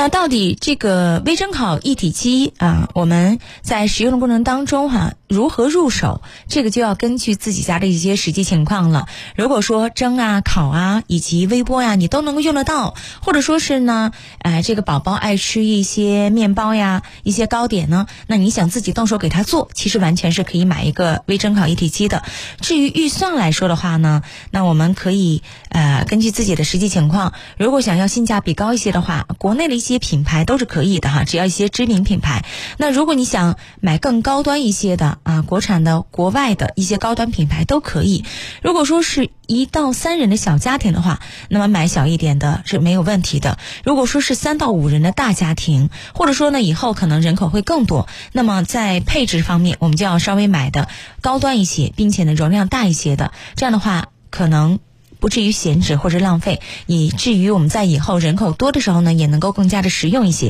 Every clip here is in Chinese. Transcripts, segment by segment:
那到底这个微蒸烤一体机啊，我们在使用的过程当中如何入手，这个就要根据自己家的一些实际情况了。如果说蒸啊、烤啊以及微波呀，你都能够用得到，或者说是呢，这个宝宝爱吃一些面包呀、一些糕点呢，那你想自己动手给他做，其实完全是可以买一个微蒸烤一体机的。至于预算来说的话呢，那我们可以根据自己的实际情况，如果想要性价比高一些的话，国内的一些品牌都是可以的哈，只要一些知名品牌。那如果你想买更高端一些的国产的、国外的一些高端品牌都可以。如果说是1到3人的小家庭的话，那么买小一点的是没有问题的。如果说是3到5人的大家庭，或者说呢以后可能人口会更多，那么在配置方面我们就要稍微买的高端一些，并且呢容量大一些的，这样的话可能不至于闲置或者浪费，以至于我们在以后人口多的时候呢也能够更加的实用一些。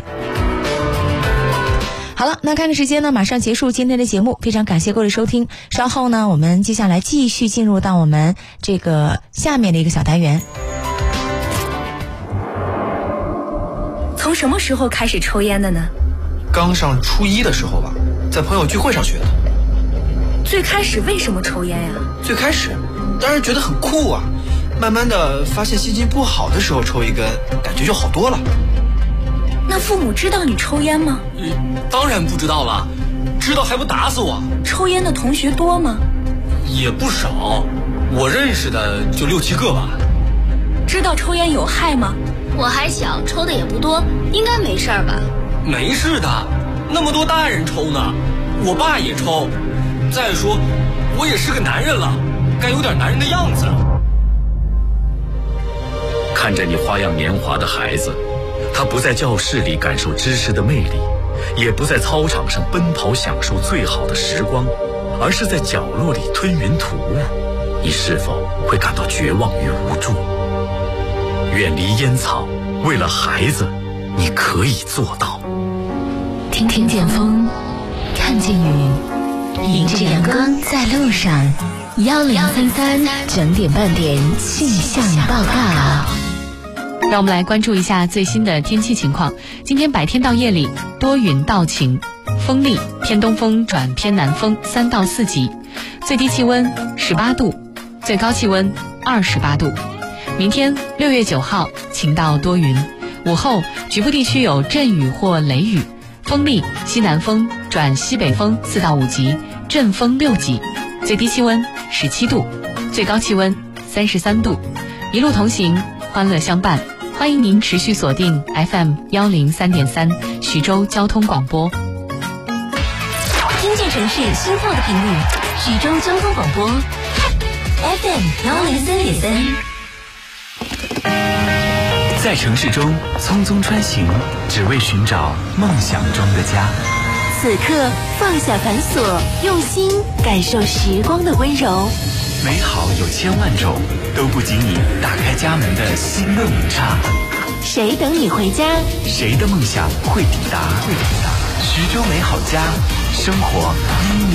好了，那看看时间呢，马上结束今天的节目，非常感谢各位收听。稍后呢，我们接下来继续进入到我们这个下面的一个小单元。 从什么时候开始抽烟的呢？ 刚上初1的时候吧，在朋友聚会上学的。 最开始为什么抽烟呀？ 最开始当然觉得很酷啊，慢慢的发现心情不好的时候抽一根，感觉就好多了。 那父母知道你抽烟吗？ 当然不知道了，知道还不打死我。 抽烟的同学多吗？ 也不少，我认识的就6、7个吧。 知道抽烟有害吗？ 我还小，抽的也不多，应该没事吧？ 没事的，那么多大人抽呢，我爸也抽。再说我也是个男人了，该有点男人的样子。 看着你花样年华的孩子，他不在教室里感受知识的魅力，也不在操场上奔跑享受最好的时光，而是在角落里吞云吐雾，你是否会感到绝望与无助？远离烟草，为了孩子，你可以做到。 听见风，看见雨，迎着阳光在路上。1033整点半点气象报告。 让我们来关注一下最新的天气情况。今天白天到夜里多云到晴，风力偏东风转偏南风3到4级，最低气温18度，最高气温28度。明天6月9号晴到多云，午后局部地区有阵雨或雷雨，风力西南风转西北风4到5级，阵风6级，最低气温17度，最高气温33度。一路同行，欢乐相伴。欢迎您持续锁定 FM103.3 徐州交通广播。 听见城市心跳的频率，徐州交通广播 FM103.3。 在城市中匆匆穿行，只为寻找梦想中的家。 此刻放下繁琐，用心感受时光的温柔。 美好有千万种，都不及你打开家门的心动一刹。 谁等你回家？ 谁的梦想会抵达？徐州美好家，生活因你